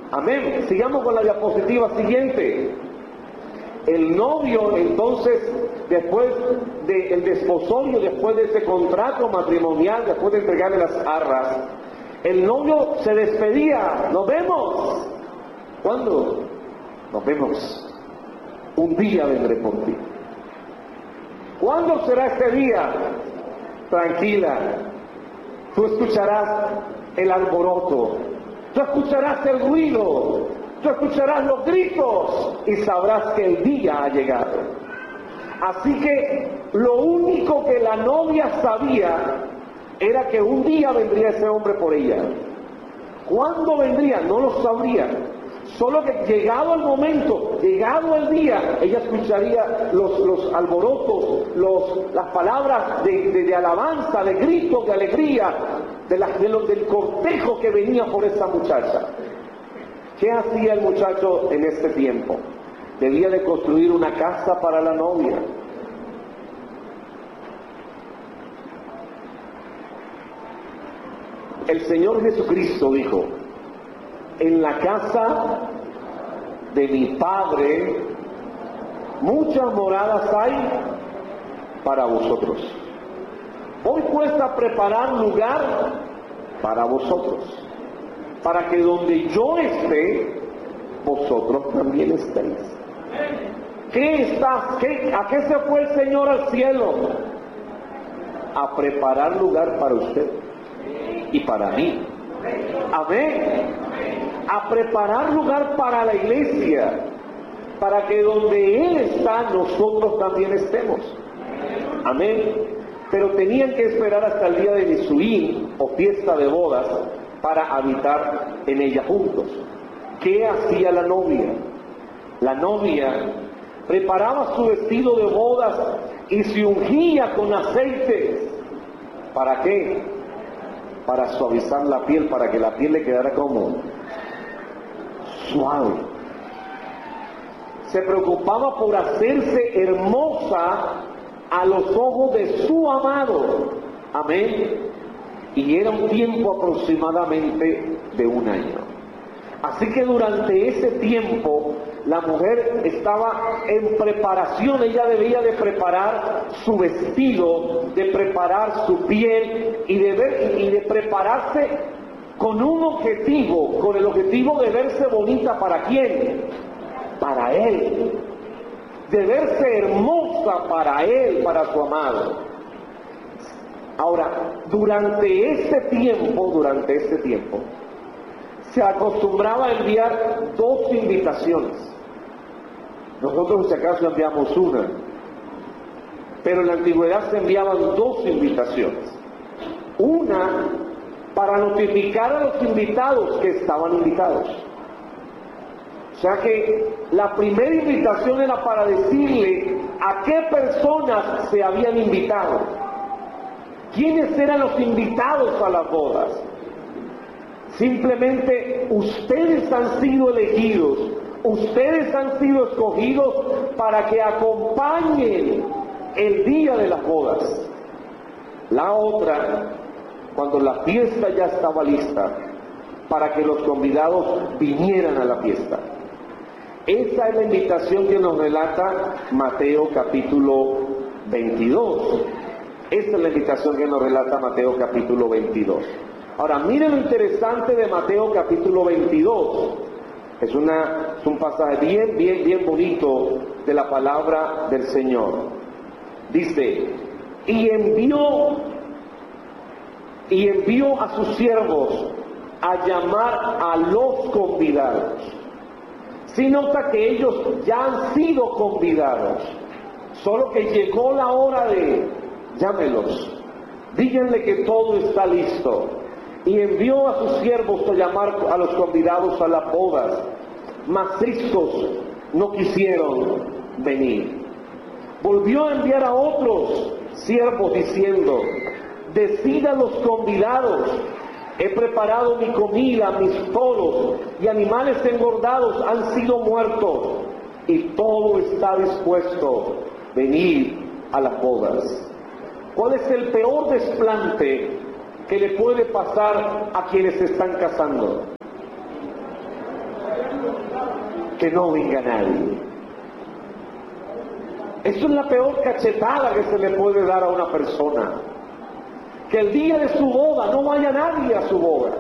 Amén. Sigamos con la diapositiva siguiente. El novio, entonces, después del desposorio, después de ese contrato matrimonial, después de entregarle las arras, el novio se despedía. Nos vemos. ¿Cuándo? Nos vemos. Un día vendré por ti. ¿Cuándo será este día? Tranquila. Tú escucharás el alboroto. Tú escucharás el ruido. Tú escucharás los gritos y sabrás que el día ha llegado. Así que lo único que la novia sabía era que un día vendría ese hombre por ella. ¿Cuándo vendría? No lo sabría. Solo que llegado el momento, llegado el día, ella escucharía los alborotos, las palabras de alabanza, de gritos, de alegría, del cortejo que venía por esa muchacha. ¿Qué hacía el muchacho en este tiempo? Debía de construir una casa para la novia. El Señor Jesucristo dijo: en la casa de mi Padre muchas moradas hay para vosotros. Voy pues a preparar lugar para vosotros, para que donde yo esté, vosotros también estéis. ¿A qué se fue el Señor al cielo? A preparar lugar para usted y para mí. Amén. A preparar lugar para la iglesia, para que donde Él está, nosotros también estemos. Amén. Pero tenían que esperar hasta el día de Nisuín, o fiesta de bodas, para habitar en ella juntos. ¿Qué hacía la novia? La novia preparaba su vestido de bodas y se ungía con aceite. ¿Para qué? Para suavizar la piel, para que la piel le quedara como suave. Se preocupaba por hacerse hermosa a los ojos de su amado. Amén. Y era un tiempo aproximadamente de un año. Así que durante ese tiempo la mujer estaba en preparación. Ella debía de preparar su vestido, de preparar su piel y de prepararse con un objetivo, con el objetivo de verse bonita. ¿Para quién? Para Él. De verse hermosa para Él, para su amado. Ahora, durante este tiempo, se acostumbraba a enviar 2 invitaciones. Nosotros, si acaso, enviamos una, pero en la antigüedad se enviaban 2 invitaciones. Una para notificar a los invitados que estaban invitados. O sea que la primera invitación era para decirle a qué personas se habían invitado. ¿Quiénes eran los invitados a las bodas? Simplemente ustedes han sido elegidos, ustedes han sido escogidos para que acompañen el día de las bodas. La otra, cuando la fiesta ya estaba lista, para que los convidados vinieran a la fiesta. Esa es la invitación que nos relata Mateo capítulo 22. Esta es la invitación que nos relata Mateo capítulo 22. Ahora, miren lo interesante de Mateo capítulo 22. Es un pasaje bien bonito de la palabra del Señor. Dice: y envió a sus siervos a llamar a los convidados. Si nota que ellos ya han sido convidados, solo que llegó la hora de llámelos, díganle que todo está listo. Y envió a sus siervos a llamar a los convidados a las bodas, mas estos no quisieron venir. Volvió a enviar a otros siervos diciendo: decid a los convidados, he preparado mi comida, mis toros y animales engordados han sido muertos, y todo está dispuesto, venid a las bodas. ¿Cuál es el peor desplante que le puede pasar a quienes se están casando? que no venga nadie. Eso es la peor cachetada que se le puede dar a una persona. Que el día de su boda no vaya nadie a su boda.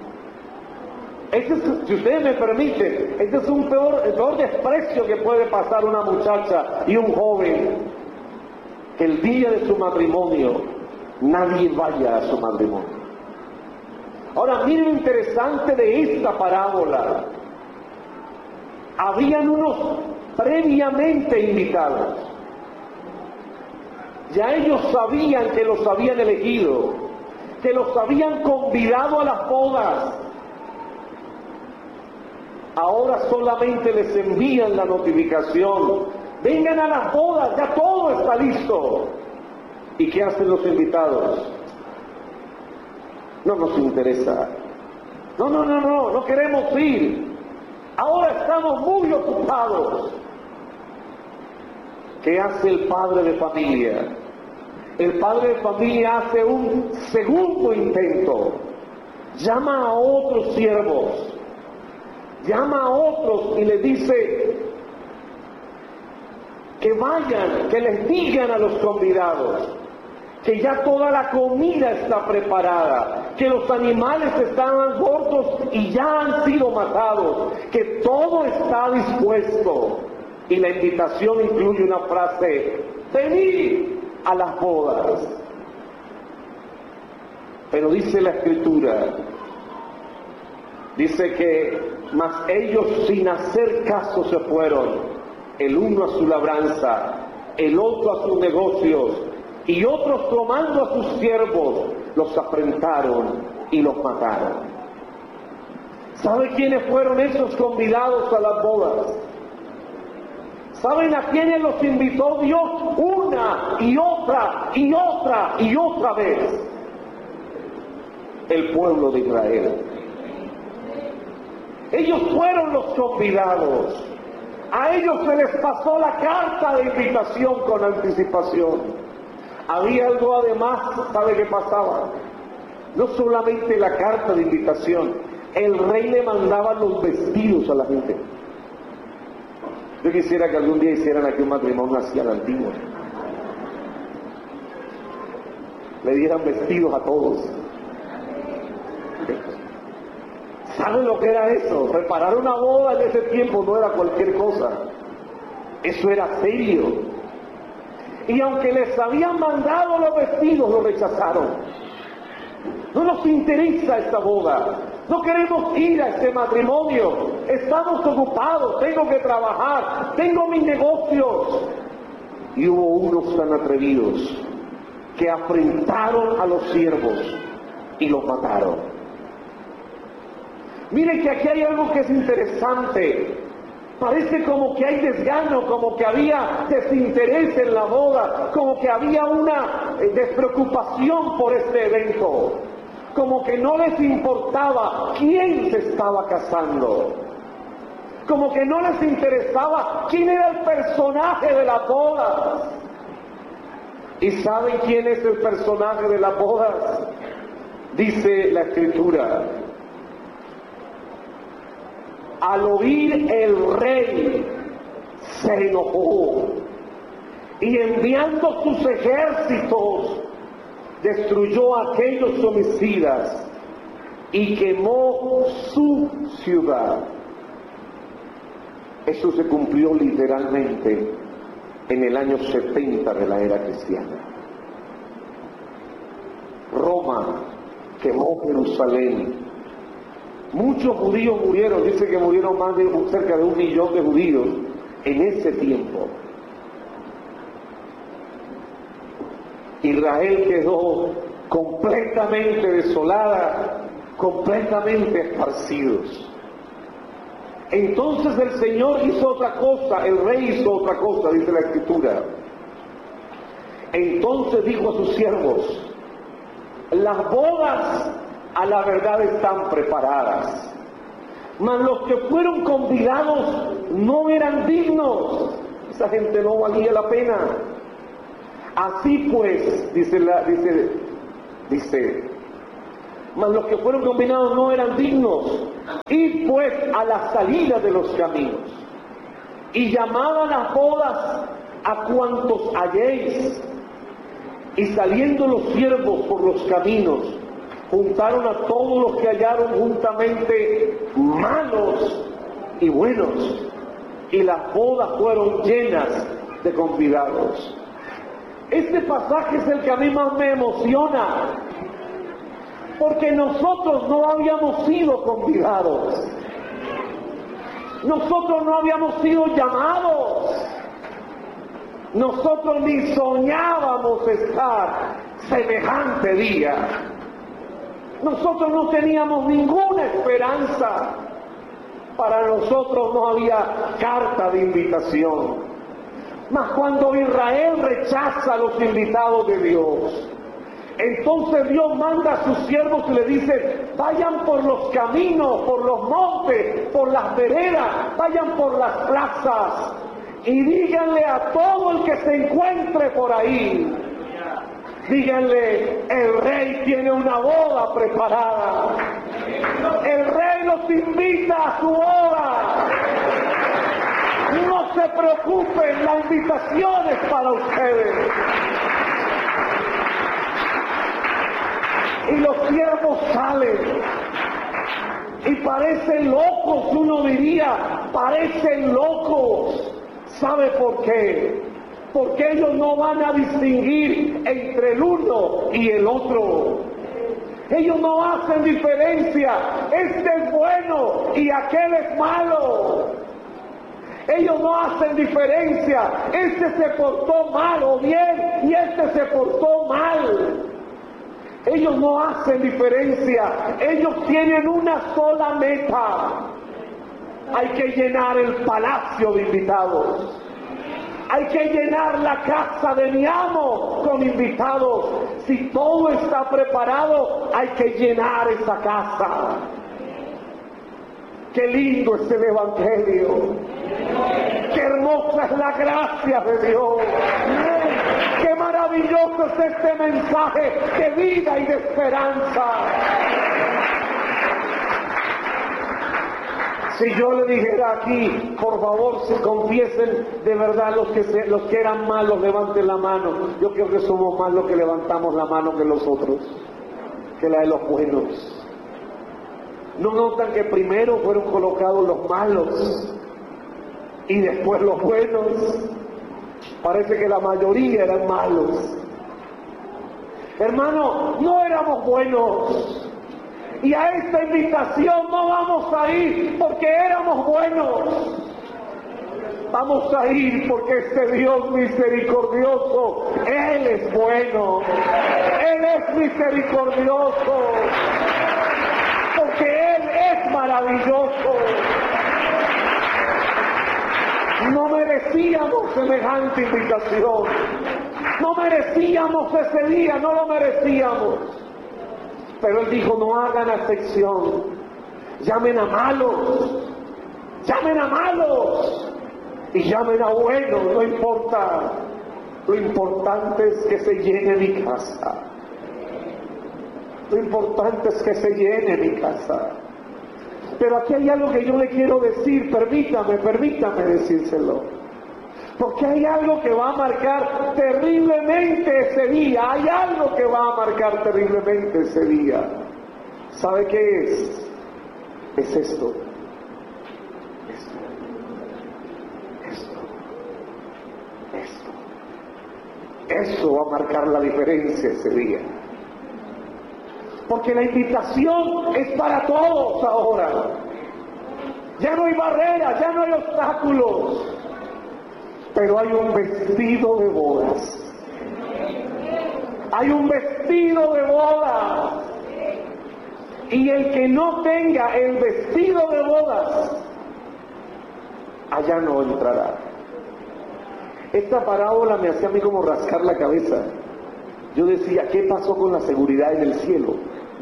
Si ustedes me permiten, este es el peor desprecio que puede pasar una muchacha y un joven. Que el día de su matrimonio nadie vaya a su matrimonio. Ahora miren lo interesante de esta parábola. Habían unos previamente invitados. Ya ellos sabían que los habían elegido, que los habían convidado a las bodas. Ahora solamente les envían la notificación: vengan a las bodas, ya todo está listo. ¿Y qué hacen los invitados? No nos interesa. No queremos ir. Ahora estamos muy ocupados. ¿Qué hace el padre de familia? El padre de familia hace un segundo intento. Llama a otros siervos. Llama a otros y les dice que vayan, que les digan a los convidados que ya toda la comida está preparada, que los animales estaban muertos y ya han sido matados, que todo está dispuesto. Y la invitación incluye una frase: venid a las bodas. Pero dice la Escritura, dice que mas ellos sin hacer caso se fueron, el uno a su labranza, el otro a sus negocios, y otros tomando a sus siervos los afrentaron y los mataron. ¿Sabe quiénes fueron esos convidados a las bodas? ¿Saben a quiénes los invitó Dios una y otra y otra y otra vez? El pueblo de Israel. Ellos fueron los convidados. A ellos se les pasó la carta de invitación con anticipación. Había algo además, ¿sabe qué pasaba? No solamente la carta de invitación, el rey le mandaba los vestidos a la gente. Yo quisiera que algún día hicieran aquí un matrimonio así a la antigua. Le dieran vestidos a todos. ¿Saben lo que era eso? Preparar una boda en ese tiempo no era cualquier cosa. Eso era serio. Y aunque les habían mandado los vestidos, lo rechazaron. No nos interesa esta boda. No queremos ir a este matrimonio. Estamos ocupados, tengo que trabajar, tengo mis negocios. Y hubo unos tan atrevidos que afrentaron a los siervos y los mataron. Miren que aquí hay algo que es interesante. Parece como que hay desgano, como que había desinterés en la boda, como que había una despreocupación por este evento, como que no les importaba quién se estaba casando, como que no les interesaba quién era el personaje de las bodas. ¿Y saben quién es el personaje de las bodas? Dice la Escritura: al oír el rey se enojó y enviando sus ejércitos destruyó a aquellos homicidas y quemó su ciudad. Eso se cumplió literalmente en el año 70 de la era cristiana. Roma quemó Jerusalén. Muchos judíos murieron, dice que murieron cerca de 1 millón de judíos en ese tiempo. Israel quedó completamente desolada, completamente esparcidos. Entonces el Señor hizo otra cosa, el rey hizo otra cosa, dice la Escritura. Entonces dijo a sus siervos: las bodas a la verdad están preparadas, mas los que fueron convidados no eran dignos. Esa gente no valía la pena. Así pues, dice, mas los que fueron convidados no eran dignos. Y pues a la salida de los caminos. y llamad a las bodas a cuantos halléis. Y saliendo los siervos por los caminos, juntaron a todos los que hallaron juntamente, malos y buenos, y las bodas fueron llenas de convidados. Este pasaje es el que a mí más me emociona, porque nosotros no habíamos sido convidados, nosotros no habíamos sido llamados, nosotros ni soñábamos estar semejante día, nosotros no teníamos ninguna esperanza, para nosotros no había carta de invitación. Mas cuando Israel rechaza a los invitados de Dios, entonces Dios manda a sus siervos y le dice: vayan por los caminos, por los montes, por las veredas, vayan por las plazas y díganle a todo el que se encuentre por ahí, díganle: el rey tiene una boda preparada, el rey los invita a su boda, no se preocupen, la invitación es para ustedes. Y los siervos salen y parecen locos, uno diría, parecen locos. ¿Sabe por qué? Porque ellos no van a distinguir entre el uno y el otro. Ellos no hacen diferencia, este es bueno y aquel es malo. Ellos no hacen diferencia, este se portó mal o bien y este se portó mal. Ellos no hacen diferencia, ellos tienen una sola meta: hay que llenar el palacio de invitados, hay que llenar la casa de mi amo con invitados. Si todo está preparado, hay que llenar esa casa. Qué lindo es el Evangelio, qué hermosa es la gracia de Dios, qué maravilloso es este mensaje de vida y de esperanza. Si yo le dijera aquí, por favor, se confiesen de verdad los que eran malos, levanten la mano. Yo creo que somos más los que levantamos la mano que los otros, que la de los buenos. ¿No notan que primero fueron colocados los malos y después los buenos? Parece que la mayoría eran malos. Hermano, no éramos buenos. Y a esta invitación no vamos a ir porque éramos buenos. Vamos a ir porque este Dios misericordioso, Él es bueno. Él es misericordioso. Porque Él es maravilloso. No merecíamos semejante invitación. No merecíamos ese día, no lo merecíamos. Pero Él dijo: no hagan acepción, llamen a malos, llamen a malos y llamen a buenos, no importa. Lo importante es que se llene mi casa. Lo importante es que se llene mi casa. Pero aquí hay algo que yo le quiero decir, permítame decírselo. Porque hay algo que va a marcar terriblemente ese día. Hay algo que va a marcar terriblemente ese día. ¿Sabe qué es? Es esto. Eso va a marcar la diferencia ese día. Porque la invitación es para todos ahora. Ya no hay barreras, ya no hay obstáculos. Pero hay un vestido de bodas. Hay un vestido de bodas. Y el que no tenga el vestido de bodas, allá no entrará. Esta parábola me hacía a mí como rascar la cabeza. Yo decía: ¿qué pasó con la seguridad en el cielo?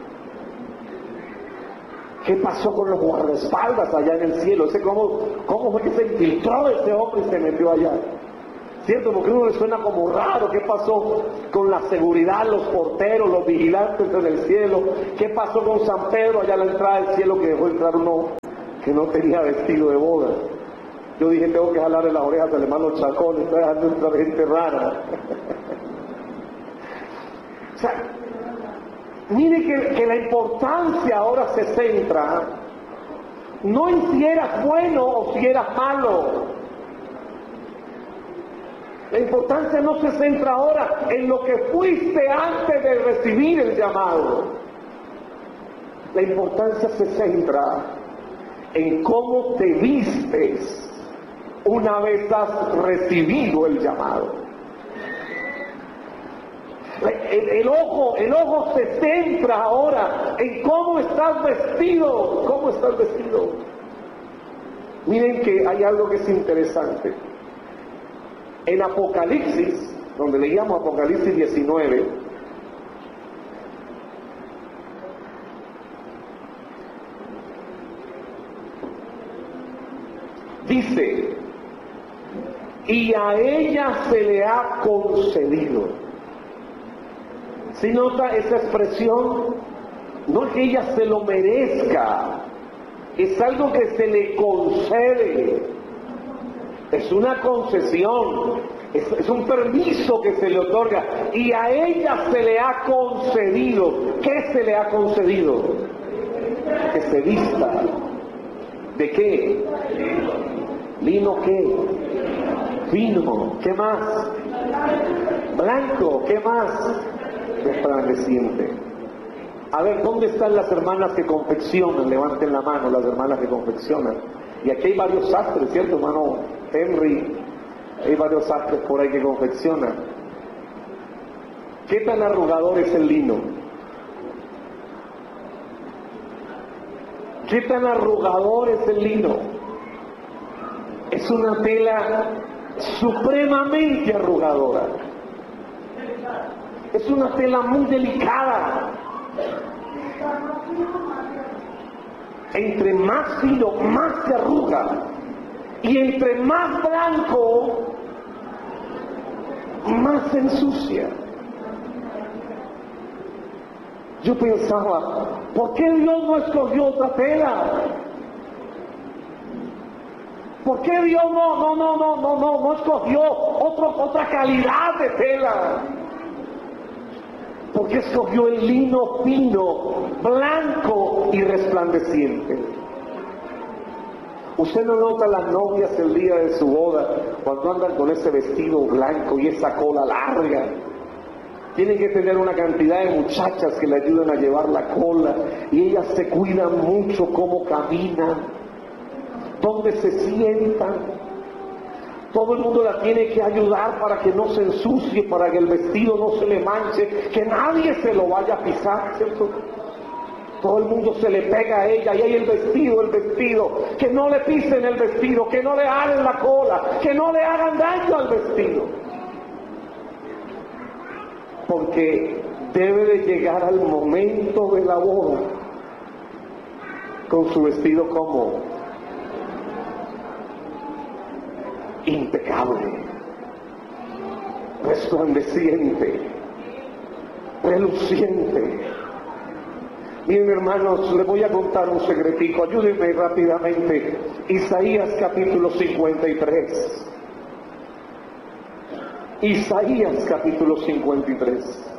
¿Qué pasó con los guardaespaldas allá en el cielo? ¿Cómo fue que se infiltró ese hombre y se metió allá? ¿Cierto? Porque a uno le suena como raro. ¿Qué pasó con la seguridad, los porteros, los vigilantes en el cielo? ¿Qué pasó con San Pedro allá a la entrada del cielo, que dejó entrar uno que no tenía vestido de boda? Yo dije, tengo que jalarle las orejas al hermano Chacón, está dejando entrar gente rara. O sea, mire que la importancia ahora se centra no en si eras bueno o si eras malo. La importancia no se centra ahora en lo que fuiste antes de recibir el llamado. La importancia se centra en cómo te vistes una vez has recibido el llamado. El ojo se centra ahora en cómo estás vestido. ¿Cómo estás vestido? Miren que hay algo que es interesante. En Apocalipsis, donde leíamos Apocalipsis 19, dice, y a ella se le ha concedido. ¿Sí nota esa expresión? No es que ella se lo merezca, es algo que se le concede. Es una concesión, es un permiso que se le otorga, y a ella se le ha concedido. ¿Qué se le ha concedido? Que se vista. ¿De qué? ¿Lino qué? Fino. ¿Qué más? Blanco. ¿Qué más? Resplandeciente. A ver, ¿dónde están las hermanas que confeccionan? Levanten la mano las hermanas que confeccionan. Y aquí hay varios sastres, ¿cierto, hermano Henry? Hay varios sastres por ahí que confeccionan. ¿Qué tan arrugador es el lino? ¿Qué tan arrugador es el lino? Es una tela supremamente arrugadora. Es una tela muy delicada. Entre más fino, más se arruga. Y entre más blanco, más se ensucia. Yo pensaba, ¿por qué Dios no escogió otra tela? ¿Por qué Dios no escogió otra calidad de tela? Porque escogió el lino fino, blanco y resplandeciente. Usted no nota las novias el día de su boda cuando andan con ese vestido blanco y esa cola larga. Tienen que tener una cantidad de muchachas que le ayuden a llevar la cola, y ellas se cuidan mucho cómo caminan, dónde se sientan. Todo el mundo la tiene que ayudar para que no se ensucie, para que el vestido no se le manche, que nadie se lo vaya a pisar, ¿cierto? Todo el mundo se le pega a ella, y hay el vestido, que no le pisen el vestido, que no le hagan la cola, que no le hagan daño al vestido. Porque debe de llegar al momento de la boda con su vestido como impecable, resplandeciente, reluciente. Miren, hermanos, les voy a contar un secretico, ayúdenme rápidamente. Isaías capítulo 53. Isaías capítulo 53.